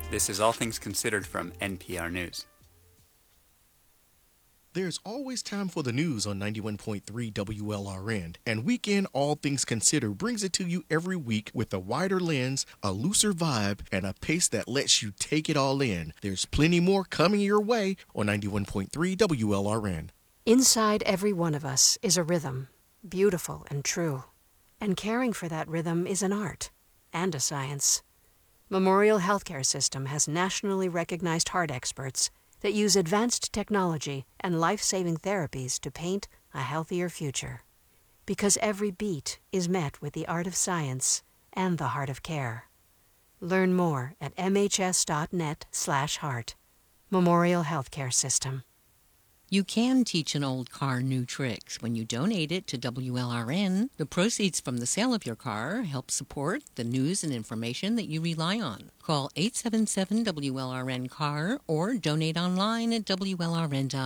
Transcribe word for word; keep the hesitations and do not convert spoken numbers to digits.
This is All Things Considered from N P R News. There's always time for the news on ninety-one point three W L R N, and Weekend All Things Considered brings it to you every week with a wider lens, a looser vibe, and a pace that lets you take it all in. There's plenty more coming your way on ninety-one point three W L R N. Inside every one of us is a rhythm, beautiful and true. And caring for that rhythm is an art and a science. Memorial Healthcare System has nationally recognized heart experts that use advanced technology and life-saving therapies to paint a healthier future. Because every beat is met with the art of science and the heart of care. Learn more at m h s dot net slash heart. Memorial Healthcare System. You can teach an old car new tricks when you donate it to W L R N. The proceeds from the sale of your car help support the news and information that you rely on. Call eight seven seven W L R N C A R or donate online at W L R N dot org.